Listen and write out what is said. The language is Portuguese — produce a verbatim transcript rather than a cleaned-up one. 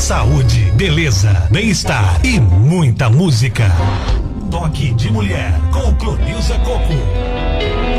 saúde, beleza, bem-estar e muita música. Toque de Mulher com Clonilza Coco.